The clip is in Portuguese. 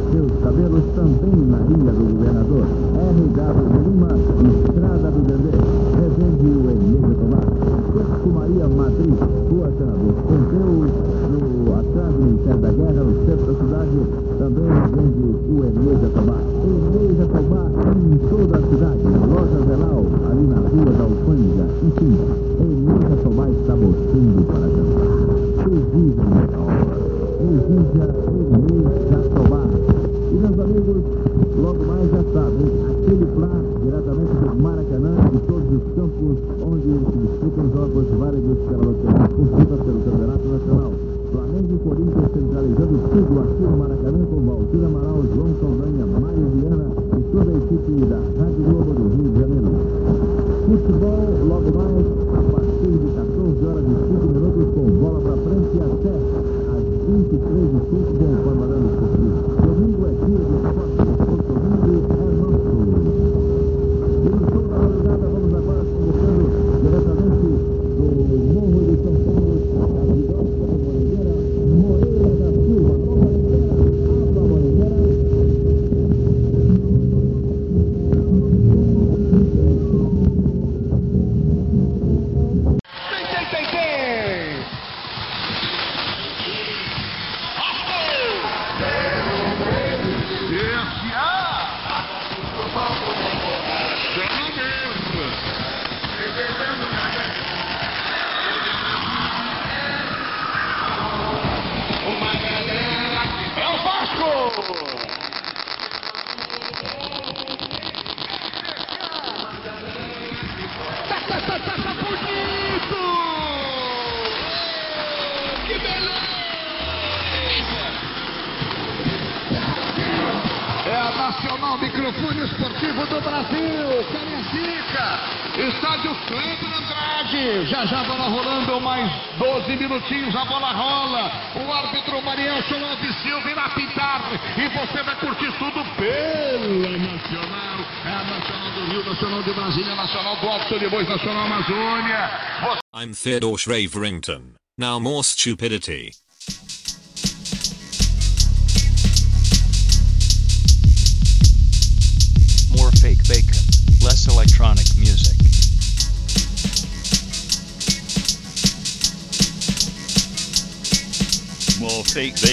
seus cabelos também na Ilha do Governador. R.W. de Lima, Estrada do Dendê, Resende o Emílio Tomar. Sexto Maria Madrid, Rua Senador Pompeu, no atrás do Ministério da Guerra, no centro da cidade, também Resende o Emílio Tomar. Emílio Tomar em toda a cidade, Loja Velal, ali na Rua da Alfândega, enfim, Emílio Tomar está mostrando para jantar. Exija nessa hora. Exija Emílio Tomar. E meus amigos, logo mais já sabem, aquele plano diretamente do Maracanã e todos os campos onde se disputam jogos válidos pela loteria consulta pelo Campeonato Nacional. Flamengo e Corinthians centralizando tudo aqui no Maracanã com Valdir Amaral, João Saldanha, Mário Viana e toda a equipe da Rádio Globo do Rio de Janeiro. Futebol, logo mais, a partir de 14 horas e 5 minutos com bola para frente até às 23h05 com o panorama esportivo. Domingo é dia de esporte, o domingo é nosso. E no show da madrugada vamos agora conversando diretamente do Morro de São Paulo, a Vidosca da Moreira, Moreira da Silva. Abra a Moreira. Nacional, microfone esportivo do Brasil, Cariacica, estádio Cleber Andrade, já a bola rolando, mais 12 minutinhos, a bola rola, o árbitro Marielson Alves Silva irá apitar, e você vai curtir tudo pela Nacional, é a Nacional do Rio, Nacional de Brasília, Nacional do Alto de Bois, Nacional Amazônia. I'm Theodore Schraverington, now more stupidity. More fake bacon, less electronic music. More fake bacon.